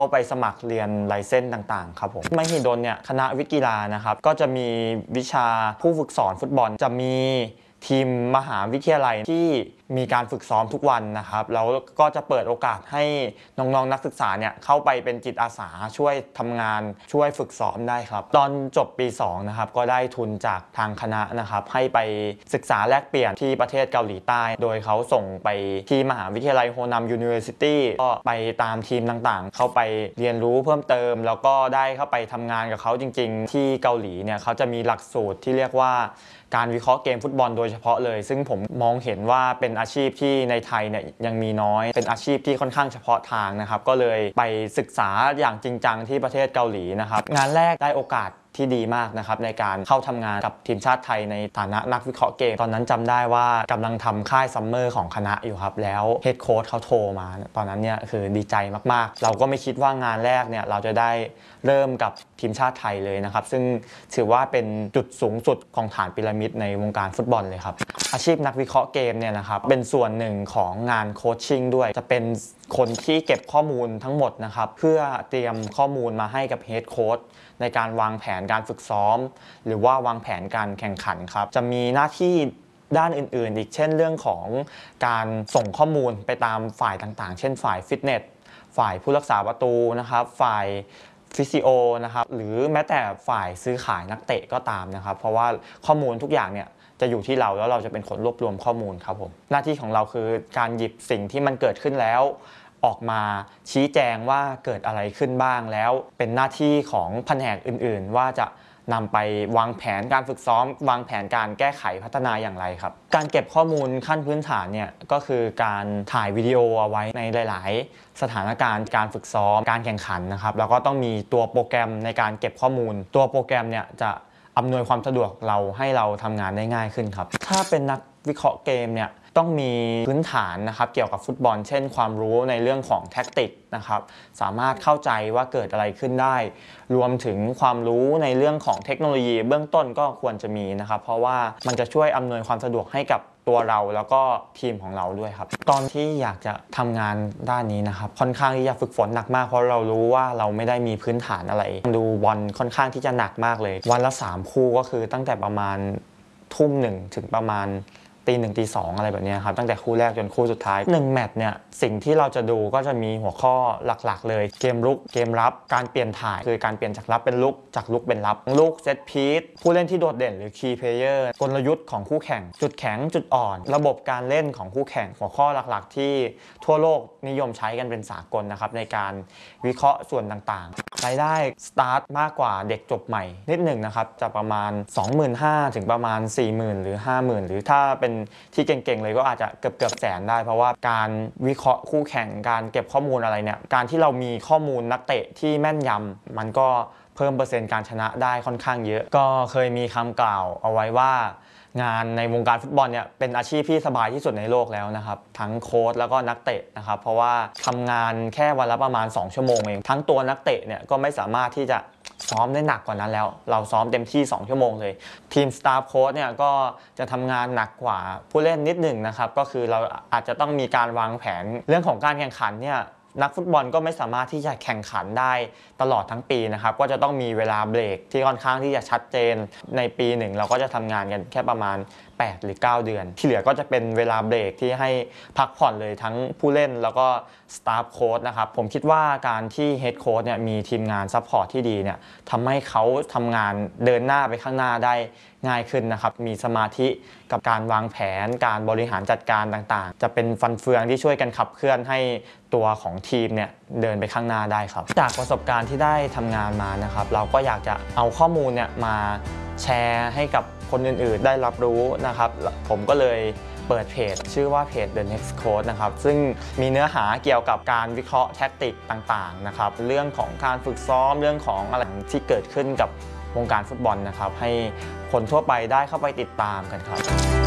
ก็ไปสมัครเรียนไลเซนส์ต่างๆครับผมมหิดลเนี่ยคณะวิทย์กีฬานะครับก็จะมีวิชาผู้ฝึกสอนฟุตบอลจะมีทีมมหาวิทยาลัยที่มีการฝึกซ้อมทุกวันนะครับแล้วก็จะเปิดโอกาสให้น้องๆนักศึกษาเนี่ยเข้าไปเป็นจิตอาสาช่วยทำงานช่วยฝึกซ้อมได้ครับตอนจบปี2นะครับก็ได้ทุนจากทางคณะนะครับให้ไปศึกษาแลกเปลี่ยนที่ประเทศเกาหลีใต้โดยเขาส่งไปที่มหาวิทยาลัยโฮนัมยูนิเวอร์ซิตี้ก็ไปตามทีมต่างๆเข้าไปเรียนรู้เพิ่มเติมแล้วก็ได้เข้าไปทำงานกับเขาจริงๆที่เกาหลีเนี่ยเขาจะมีหลักสูตรที่เรียกว่าการวิเคราะห์เกมฟุตบอลโดยเฉพาะเลยซึ่งผมมองเห็นว่าเป็นอาชีพที่ในไทยเนี่ยยังมีน้อยเป็นอาชีพที่ค่อนข้างเฉพาะทางนะครับก็เลยไปศึกษาอย่างจริงจังที่ประเทศเกาหลีนะครับงานแรกได้โอกาสที่ดีมากนะครับในการเข้าทำงานกับทีมชาติไทยในฐานะนักวิเคราะห์เกมตอนนั้นจำได้ว่ากำลังทำค่ายซัมเมอร์ของคณะอยู่ครับแล้วเฮดโค้ชเขาโทรมาตอนนั้นเนี่ยคือดีใจมากๆเราก็ไม่คิดว่างานแรกเนี่ยเราจะได้เริ่มกับทีมชาติไทยเลยนะครับซึ่งถือว่าเป็นจุดสูงสุดของฐานพีระมิดในวงการฟุตบอลเลยครับอาชีพนักวิเคราะห์เกมเนี่ยนะครับเป็นส่วนหนึ่งของงานโคชชิ่งด้วยจะเป็นคนที่เก็บข้อมูลทั้งหมดนะครับเพื่อเตรียมข้อมูลมาให้กับเฮดโค้ชในการวางแผนการฝึกซ้อมหรือว่าวางแผนการแข่งขันครับจะมีหน้าที่ด้านอื่นๆอีกเช่นเรื่องของการส่งข้อมูลไปตามฝ่ายต่างๆเช่นฝ่ายฟิตเนสฝ่ายผู้รักษาประตูนะครับฝ่ายฟิสิโอนะครับหรือแม้แต่ฝ่ายซื้อขายนักเตะก็ตามนะครับเพราะว่าข้อมูลทุกอย่างเนี่ยจะอยู่ที่เราแล้วเราจะเป็นคนรวบรวมข้อมูลครับผมหน้าที่ของเราคือการหยิบสิ่งที่มันเกิดขึ้นแล้วออกมาชี้แจงว่าเกิดอะไรขึ้นบ้างแล้วเป็นหน้าที่ของแผนกอื่นๆว่าจะนำไปวางแผนการฝึกซ้อมวางแผนการแก้ไขพัฒนาอย่างไรครับการเก็บข้อมูลขั้นพื้นฐานเนี่ยก็คือการถ่ายวิดีโอเอาไว้ในหลายๆสถานการณ์การฝึกซ้อมการแข่งขันนะครับแล้วก็ต้องมีตัวโปรแกรมในการเก็บข้อมูลตัวโปรแกรมเนี่ยจะอำนวยความสะดวกเราให้เราทำงานได้ง่ายขึ้นครับถ้าเป็นนักวิเคราะห์เกมเนี่ยต้องมีพื้นฐานนะครับเกี่ยวกับฟุตบอลเช่นความรู้ในเรื่องของแท็กติกนะครับสามารถเข้าใจว่าเกิดอะไรขึ้นได้รวมถึงความรู้ในเรื่องของเทคโนโลยีเบื้องต้นก็ควรจะมีนะครับเพราะว่ามันจะช่วยอำนวยความสะดวกให้กับตัวเราแล้วก็ทีมของเราด้วยครับตอนที่อยากจะทำงานด้านนี้นะครับค่อนข้างที่จะฝึกฝนหนักมากเพราะเรารู้ว่าเราไม่ได้มีพื้นฐานอะไรดูบอลค่อนข้างที่จะหนักมากเลยวันละ3คู่ก็คือตั้งแต่ประมาณทุ่ม 1ถึงประมาณตี 1ตี 2อะไรแบบนี้ครับตั้งแต่คู่แรกจนคู่สุดท้าย1แมตช์เนี่ยสิ่งที่เราจะดูก็จะมีหัวข้อหลักๆเลยเกมรุกเกมรับการเปลี่ยนถ่ายคือการเปลี่ยนจากรับเป็นลุกจากลุกเป็นรับลูกเซตพีซผู้เล่นที่โดดเด่นหรือคีย์เพลเยอร์กลยุทธ์ของคู่แข่งจุดแข็งจุดอ่อนระบบการเล่นของคู่แข่งหัวข้อหลักๆที่ทั่วโลกนิยมใช้กันเป็นสากลนะครับในการวิเคราะห์ส่วนต่างๆรายได้สตาร์ทมากกว่าเด็กจบใหม่นิดหนึ่งนะครับจะประมาณ 25,000 ถึงประมาณ 40,000 หรือ 50,000 หรือถ้าเป็นที่เก่งๆเลยก็อาจจะเกือบแสนได้เพราะว่าการวิเคราะห์คู่แข่งการเก็บข้อมูลอะไรเนี่ยการที่เรามีข้อมูลนักเตะที่แม่นยำมันก็เพิ่มเปอร์เซ็นต์การชนะได้ค่อนข้างเยอะก็เคยมีคำกล่าวเอาไว้ว่างานในวงการฟุตบอลเนี่ยเป็นอาชีพที่สบายที่สุดในโลกแล้วนะครับทั้งโค้ชแล้วก็นักเตะนะครับเพราะว่าทำงานแค่วันละประมาณ2ชั่วโมงเองทั้งตัวนักเตะเนี่ยก็ไม่สามารถที่จะซ้อมได้หนักกว่านั้นแล้วเราซ้อมเต็มที่2ชั่วโมงเลยทีมสตาฟโค้ชเนี่ยก็จะทำงานหนักกว่าผู้เล่นนิดหนึ่งนะครับก็คือเราอาจจะต้องมีการวางแผนเรื่องของการแข่งขันเนี่ยนักฟุตบอลก็ไม่สามารถที่จะแข่งขันได้ตลอดทั้งปีนะครับก็จะต้องมีเวลาเบรกที่ค่อนข้างที่จะชัดเจนในปีหนึ่งเราก็จะทำงานกันแค่ประมาณ8 หรือ 9 เดือนที่เหลือก็จะเป็นเวลาเบรกที่ให้พักผ่อนเลยทั้งผู้เล่นแล้วก็สตาฟโค้ชนะครับผมคิดว่าการที่เฮดโค้ชเนี่ยมีทีมงานซัพพอร์ตที่ดีเนี่ยทำให้เขาทำงานเดินหน้าไปข้างหน้าได้ง่ายขึ้นนะครับมีสมาธิกับการวางแผนการบริหารจัดการต่างๆจะเป็นฟันเฟืองที่ช่วยกันขับเคลื่อนให้ตัวของทีมเนี่ยเดินไปข้างหน้าได้ครับจากประสบการณ์ที่ได้ทำงานมานะครับเราก็อยากจะเอาข้อมูลเนี่ยมาแชร์ให้กับคนอื่นๆได้รับรู้นะครับผมก็เลยเปิดเพจชื่อว่าเพจ The Next Coach นะครับซึ่งมีเนื้อหาเกี่ยวกับการวิเคราะห์แท็กติกต่างๆนะครับเรื่องของการฝึกซ้อมเรื่องของอะไรที่เกิดขึ้นกับวงการฟุตบอลนะครับให้คนทั่วไปได้เข้าไปติดตามกันครับ